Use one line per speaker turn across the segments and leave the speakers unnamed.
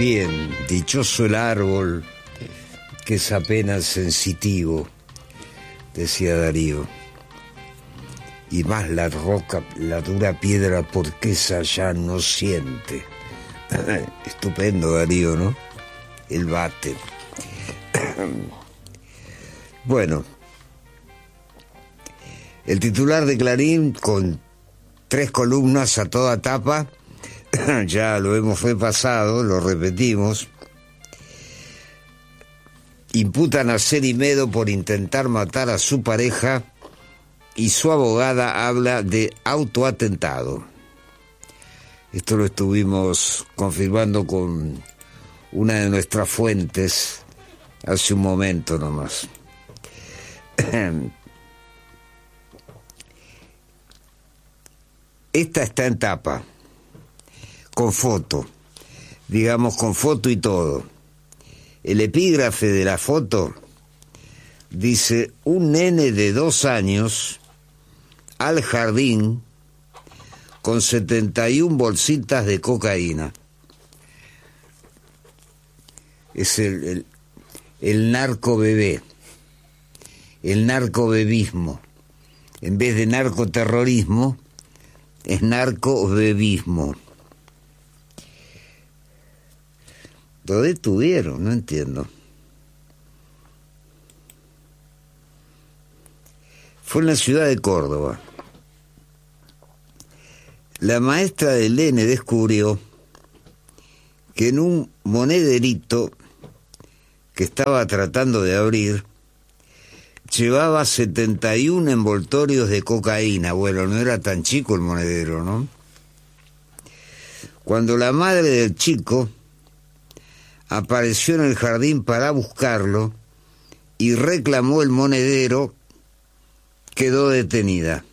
Bien, dichoso el árbol que es apenas sensitivo, decía Darío. Y más la roca, la dura piedra, porque esa ya no siente. Estupendo, Darío, ¿no? El bate. Bueno, el titular de Clarín, con 3 columnas a toda tapa, ya lo hemos repasado, lo repetimos. Imputan a Cerimedo por intentar matar a su pareja y su abogada habla de autoatentado. Esto lo estuvimos confirmando con una de nuestras fuentes hace un momento nomás. Esta está en tapa, con foto, digamos con foto y todo. El epígrafe de la foto dice: un nene de 2 años al jardín con 71 bolsitas de cocaína. Es el narcobebé, el narcobebismo. En vez de narcoterrorismo, es narcobebismo. Lo detuvieron, no entiendo. Fue en la ciudad de Córdoba. La maestra del nene descubrió que en un monederito que estaba tratando de abrir llevaba 71 envoltorios de cocaína. Bueno, no era tan chico el monedero, ¿no? Cuando la madre del chico apareció en el jardín para buscarlo y reclamó el monedero, quedó detenida.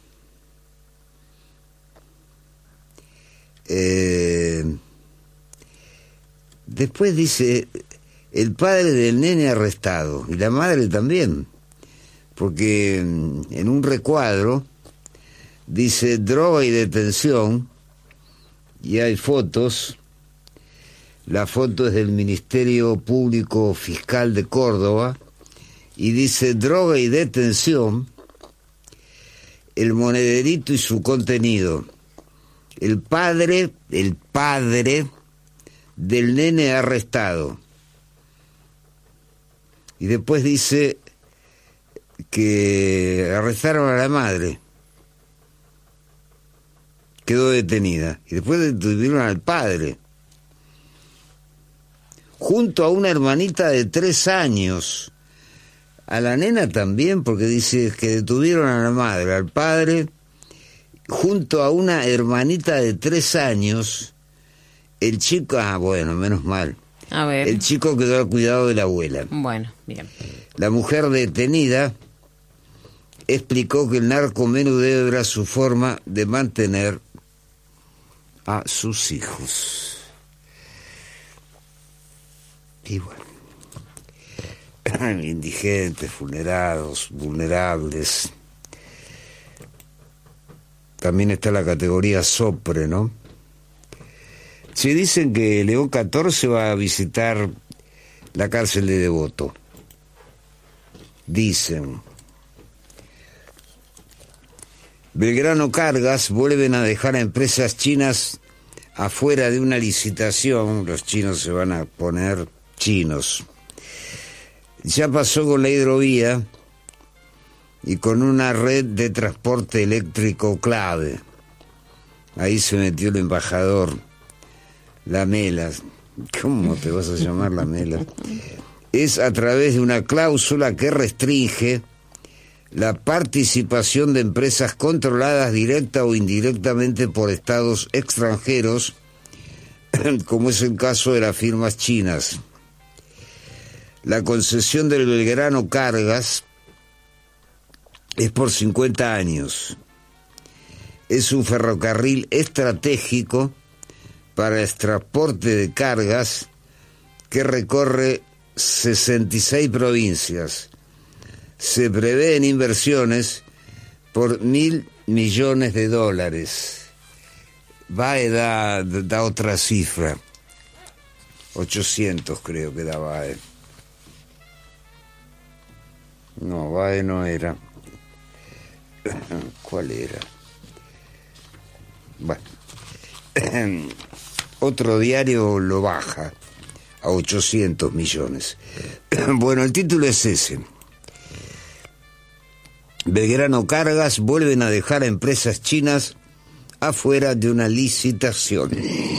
Después dice, el padre del nene arrestado, y la madre también, porque en un recuadro dice droga y detención, y hay fotos. La foto es del Ministerio Público Fiscal de Córdoba, y dice droga y detención, el monederito y su contenido. El padre del nene arrestado. Y después dice que arrestaron a la madre. Quedó detenida. Y después detuvieron al padre. Junto a una hermanita de 3 años. A la nena también, porque dice que detuvieron a la madre, al padre, junto a una hermanita de 3 años. El chico, bueno, menos mal.
A ver.
El chico quedó al cuidado de la abuela.
Bueno, bien.
La mujer detenida explicó que el narcomenudeo era su forma de mantener a sus hijos. Y bueno, indigentes, vulnerables. También está la categoría SOPRE, ¿no? Se dicen que León XIV va a visitar la cárcel de Devoto. Dicen. Belgrano Cargas vuelven a dejar a empresas chinas afuera de una licitación. Los chinos se van a poner chinos. Ya pasó con la hidrovía y con una red de transporte eléctrico clave. Ahí se metió el embajador Lamela. ¿Cómo te vas a llamar Lamela? Es a través de una cláusula que restringe la participación de empresas controladas directa o indirectamente por estados extranjeros, como es el caso de las firmas chinas. La concesión del Belgrano Cargas es por 50 años. Es un ferrocarril estratégico para el transporte de cargas que recorre 66 provincias. Se prevén inversiones por $1.000 millones. Va a dar otra cifra. 800 creo que da BAE. No, BAE no era. ¿Cuál era? Bueno, otro diario lo baja a 800 millones. Bueno, el título es ese. Belgrano Cargas vuelven a dejar a empresas chinas afuera de una licitación.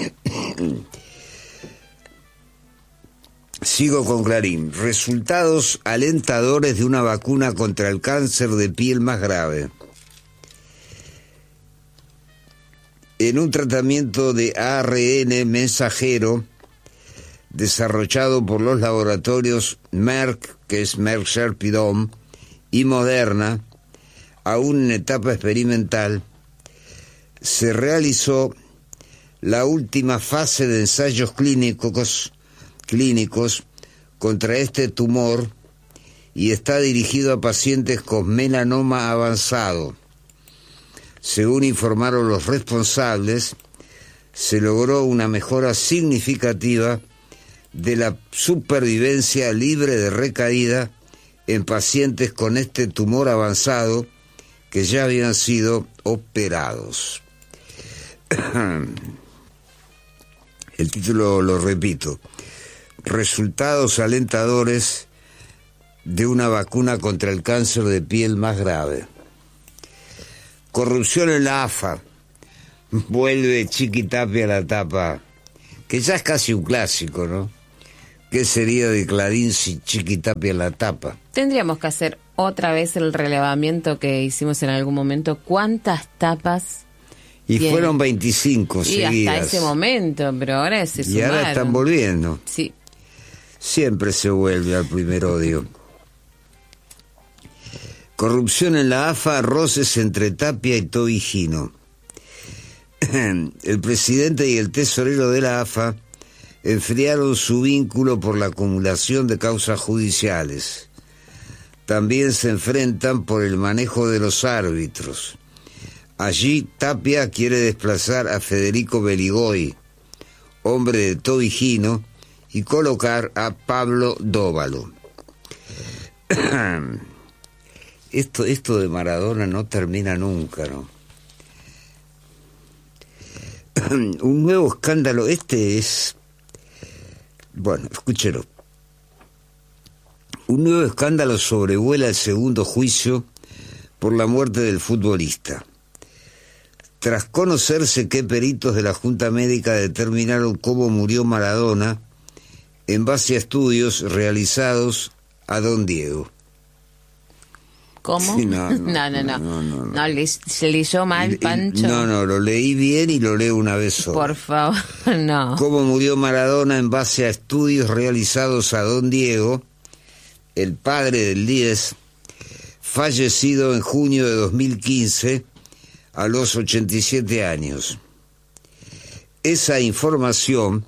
Sigo con Clarín. Resultados alentadores de una vacuna contra el cáncer de piel más grave. En un tratamiento de ARN mensajero desarrollado por los laboratorios Merck, que es Merck Sharp y Dohme, y Moderna, aún en etapa experimental, se realizó la última fase de ensayos clínicos contra este tumor y está dirigido a pacientes con melanoma avanzado. Según informaron los responsables, se logró una mejora significativa de la supervivencia libre de recaída en pacientes con este tumor avanzado que ya habían sido operados. El título lo repito. Resultados alentadores de una vacuna contra el cáncer de piel más grave. Corrupción en la AFA. Vuelve Chiqui Tapia a la tapa, que ya es casi un clásico, ¿no? ¿Qué sería de Clarín si Chiqui Tapia la tapa?
Tendríamos que hacer otra vez el relevamiento que hicimos en algún momento. ¿Cuántas tapas?
Y tiene? Fueron 25 seguidas.
Y hasta ese momento, pero ahora se sumaron.
Y ahora están volviendo.
Sí.
Siempre se vuelve al primer odio. Corrupción en la AFA, roces entre Tapia y Tobigino. El presidente y el tesorero de la AFA enfriaron su vínculo por la acumulación de causas judiciales. También se enfrentan por el manejo de los árbitros. Allí Tapia quiere desplazar a Federico Beligoy, hombre de Tobigino, y colocar a Pablo Dóvalo. Esto de Maradona no termina nunca, ¿no? Un nuevo escándalo, bueno, escúchelo. Un nuevo escándalo sobrevuela el segundo juicio por la muerte del futbolista. Tras conocerse que peritos de la Junta Médica determinaron cómo murió Maradona en base a estudios realizados a Don Diego.
¿Cómo?
Sí, no.
¿Se leyó mal, Pancho?
No, lo leí bien y lo leo una vez sola.
Por favor, no.
Cómo murió Maradona en base a estudios realizados a Don Diego, el padre del 10, fallecido en junio de 2015 a los 87 años. Esa información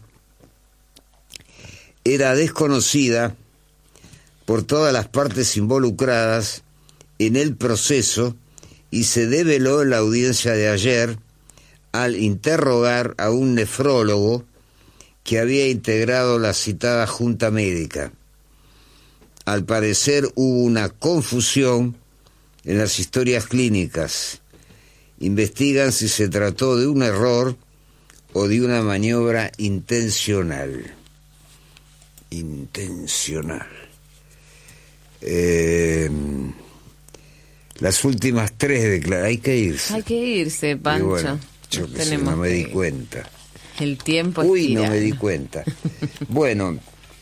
era desconocida por todas las partes involucradas en el proceso y se develó en la audiencia de ayer al interrogar a un nefrólogo que había integrado la citada Junta Médica. Al parecer hubo una confusión en las historias clínicas. Investigan si se trató de un error o de una maniobra intencional. Las últimas 3 declaraciones. Hay que irse,
Pancho.
Bueno, yo que sé, no me di cuenta.
El tiempo
no me di cuenta. Bueno,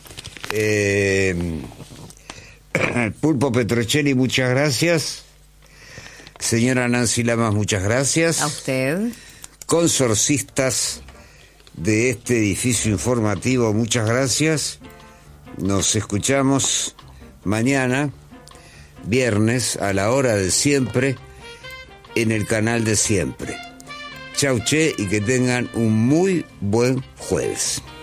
Pulpo Petrocelli, muchas gracias. Señora Nancy Lamas, muchas gracias.
A usted.
Consorcistas de este edificio informativo, muchas gracias. Nos escuchamos mañana, viernes, a la hora de siempre, en el canal de siempre. Chau, che, y que tengan un muy buen jueves.